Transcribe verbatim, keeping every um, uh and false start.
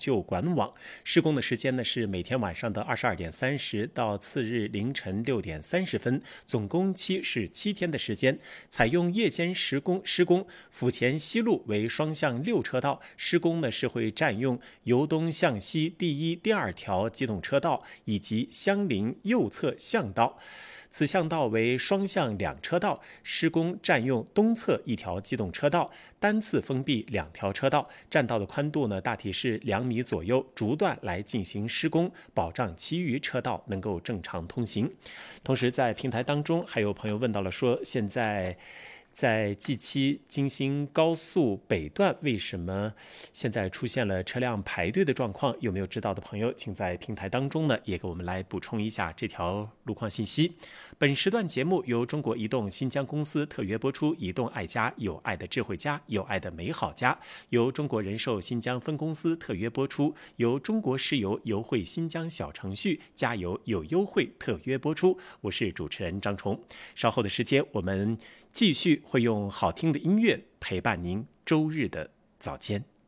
旧管网。施工的时间呢是每天晚上的二十二点三十到次日凌晨六点三十分，总工期是七天的时间。采用夜间施工，施工府前西路为双向六车道，施工呢是会占用由东向西第一、第二条机动车道以及相邻右侧巷道。此巷道为双向两车道，施工占用东侧一条机动车道，单次封闭两条车道，占道的宽度呢大体是两米左右，逐段来进行施工，保障其余车道能够正常通行。同时在平台当中还有朋友问到了说，现在在 G 七 京新高速北段为什么现在出现了车辆排队的状况？有没有知道的朋友，请在平台当中呢也给我们来补充一下这条路况信息。本时段节目由中国移动新疆公司特约播出，移动爱家，有爱的智慧家，有爱的美好家；由中国人寿新疆分公司特约播出，由中国石油油汇新疆小程序加油有优惠特约播出。我是主持人张崇，稍后的时间我们继续会用好听的音乐陪伴您周日的早间。